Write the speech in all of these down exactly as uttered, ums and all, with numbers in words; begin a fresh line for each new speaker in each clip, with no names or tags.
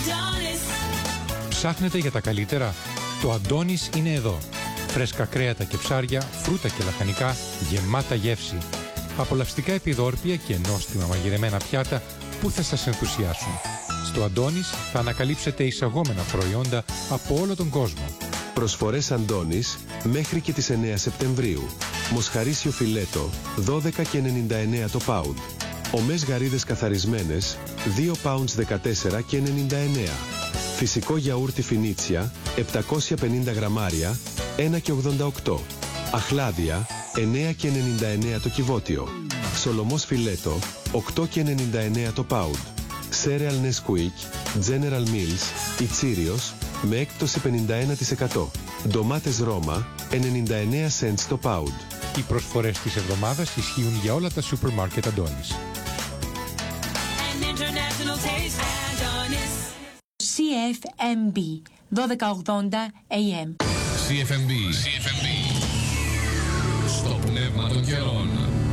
Ψάχνετε για τα καλύτερα? Το Αντώνης είναι εδώ. Φρέσκα κρέατα και ψάρια, φρούτα και λαχανικά, γεμάτα γεύση. Απολαυστικά επιδόρπια και νόστιμα μαγειρεμένα πιάτα που θα σας ενθουσιάσουν. Στο Αντώνης θα ανακαλύψετε εισαγόμενα προϊόντα από όλο τον κόσμο.
Προσφορές Αντώνης μέχρι και τις εννέα Σεπτεμβρίου. Μοσχαρίσιο φιλέτο δώδεκα και ενενήντα εννέα το πάουντ. Ομές γαρίδες καθαρισμένες δύο πάουντ δεκατέσσερα και ενενήντα εννέα. Φυσικό γιαούρτι Φινίτσια επτακόσια πενήντα γραμμάρια ένα και ογδόντα οκτώ. Αχλάδια εννέα και ενενήντα εννέα το κυβότιο. Σολομός φιλέτο οκτώ και ενενήντα εννέα το πάουντ. Cereal Nesquik, General Mills, Ιτσίριος με έκπτωση πενήντα ένα τοις εκατό. Ντομάτες Ρώμα ενενήντα εννέα cents το πάουντ.
Οι προσφορές της εβδομάδας ισχύουν για όλα τα σούπερ μάρκετ Αντώνης.
σι εφ εμ μπι δώδεκα ογδόντα έι εμ.
σι εφ εμ μπι. σι εφ εμ μπι. Στο πνεύμα των καιρών.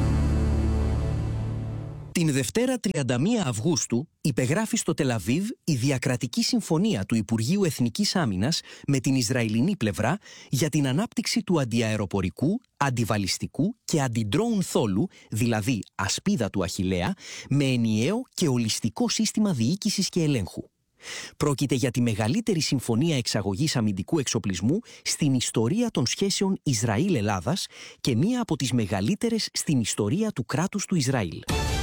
Την Δευτέρα τριάντα μία Αυγούστου υπεγράφει στο Τελαβίβ η διακρατική συμφωνία του Υπουργείου Εθνικής Άμυνας με την Ισραηλινή πλευρά για την ανάπτυξη του αντιαεροπορικού, αντιβαλιστικού και αντιντρόουν θόλου, δηλαδή ασπίδα του Αχιλλέα, με ενιαίο και ολιστικό σύστημα διοίκησης και ελέγχου. Πρόκειται για τη μεγαλύτερη συμφωνία εξαγωγής αμυντικού εξοπλισμού στην ιστορία των σχέσεων Ισραήλ-Ελλάδας και μία από τις μεγαλύτερες στην ιστορία του κράτους του Ισραήλ.